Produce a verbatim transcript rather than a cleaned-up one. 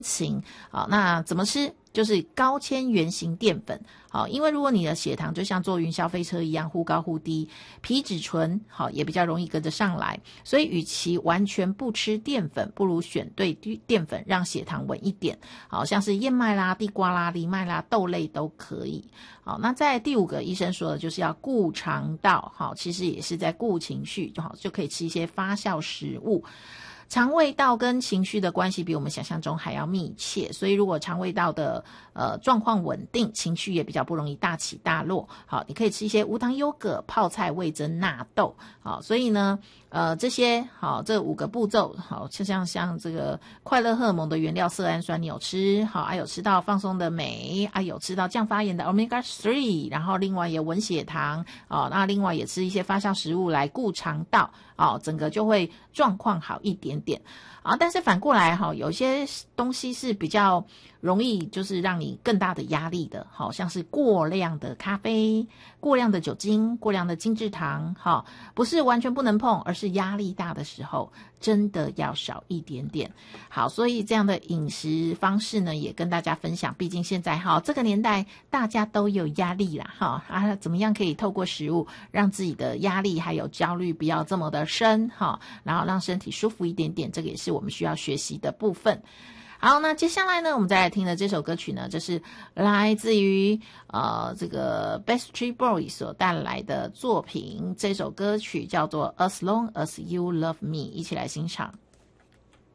情。好，那怎么吃？就是高纤原型淀粉。好，因为如果你的血糖就像坐云霄飞车一样忽高忽低，皮质醇好也比较容易跟着上来，所以与其完全不吃淀粉，不如选对淀粉，让血糖稳一点。好，像是燕麦啦、地瓜啦、藜麦啦、豆类都可以。好，那在第五个医生说的就是要顾肠道。好，其实也是在顾情绪，就好就可以吃一些发酵食物。肠胃道跟情绪的关系比我们想象中还要密切，所以如果肠胃道的呃状况稳定，情绪也比较不容易大起大落。好，你可以吃一些无糖优格、泡菜、味噌、纳豆。好，所以呢，呃，这些好这五个步骤，好，就像像这个快乐荷尔蒙的原料色氨酸，你有吃好，还、啊、有吃到放松的镁，啊有吃到降发炎的 omega 三， 然后另外也稳血糖，哦，那另外也吃一些发酵食物来顾肠道，哦，整个就会状况好一点点。啊，但是反过来哈，有些东西是比较容易就是让你更大的压力的，好像是过量的咖啡、过量的酒精、过量的精制糖，哈，不是完全不能碰，而是压力大的时候真的要少一点点。好，所以这样的饮食方式呢，也跟大家分享。毕竟现在哈这个年代大家都有压力啦，哈啊，怎么样可以透过食物让自己的压力还有焦虑不要这么的深哈，然后让身体舒服一点点，这个也是我们需要学习的部分。好，那接下来呢，我们再来听的这首歌曲呢，这是来自于呃这个 Backstreet Boys 所带来的作品，这首歌曲叫做 As Long As You Love Me， 一起来欣赏。